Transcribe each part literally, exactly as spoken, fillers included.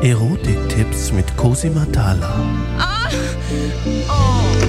Erotiktipps mit Cosima Thaler. Ah! Oh.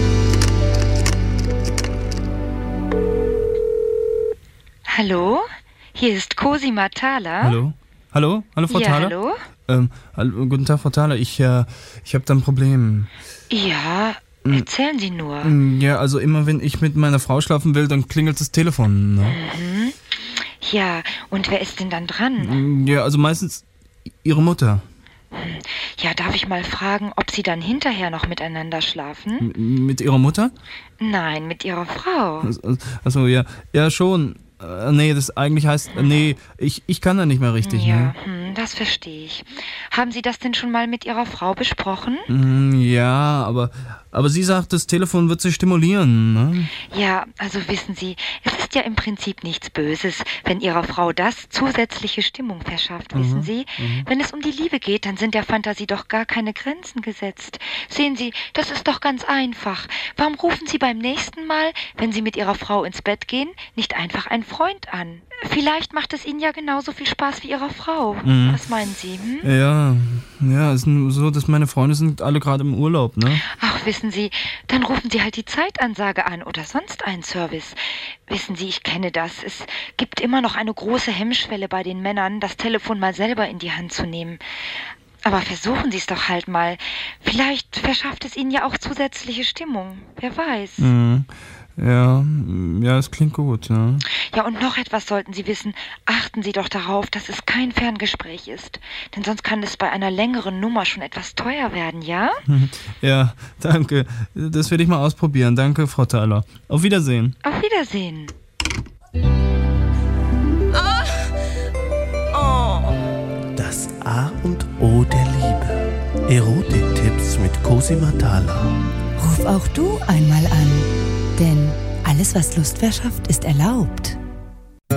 Hallo, hier ist Cosima Thaler. Hallo? Hallo? Hallo, Frau ja, Thaler? hallo? Ähm, hallo, guten Tag, Frau Thaler. Ich, äh, ich habe da ein Problem. Ja, erzählen Sie nur. Ja, also immer wenn ich mit meiner Frau schlafen will, dann klingelt das Telefon. Ne? Mhm. Ja, und wer ist denn dann dran? Ja, also meistens Ihre Mutter. Ja, darf ich mal fragen, ob Sie dann hinterher noch miteinander schlafen? M- Mit Ihrer Mutter? Nein, mit Ihrer Frau. Also, also ja, ja schon. Äh, nee, das eigentlich heißt, äh, nee, ich, ich kann da nicht mehr richtig. Ja, Ne? hm, das verstehe ich. Haben Sie das denn schon mal mit Ihrer Frau besprochen? Mm, Ja, aber, aber sie sagt, das Telefon wird sie stimulieren. Ne? Ja, also wissen Sie, es ist ja im Prinzip nichts Böses, wenn Ihrer Frau das zusätzliche Stimmung verschafft, wissen Sie? Wenn es um die Liebe geht, dann sind der Fantasie doch gar keine Grenzen gesetzt. Sehen Sie, das ist doch ganz einfach. Warum rufen Sie beim nächsten Mal, wenn Sie mit Ihrer Frau ins Bett gehen, nicht einfach einen Freund an? Vielleicht macht es Ihnen ja genauso viel Spaß wie Ihrer Frau. Mhm. Was meinen Sie, hm? Ja, ja, es ist nur so, dass meine Freunde sind alle gerade im Urlaub, ne? Ach, wissen Sie, dann rufen Sie halt die Zeitansage an oder sonst einen Service. Wissen Sie, ich kenne das. Es gibt immer noch eine große Hemmschwelle bei den Männern, das Telefon mal selber in die Hand zu nehmen. Aber versuchen Sie es doch halt mal. Vielleicht verschafft es Ihnen ja auch zusätzliche Stimmung. Wer weiß. Mhm. Ja, ja, es klingt gut, ne? Ja, und noch etwas sollten Sie wissen. Achten Sie doch darauf, dass es kein Ferngespräch ist. Denn sonst kann es bei einer längeren Nummer schon etwas teuer werden, ja? Ja, danke. Das werde ich mal ausprobieren. Danke, Frau Thaler. Auf Wiedersehen. Auf Wiedersehen. Ah! Oh. Das A und O der Liebe. Erotiktipps mit Cosima Thaler. Ruf auch du einmal an, denn alles, was Lust verschafft, ist erlaubt.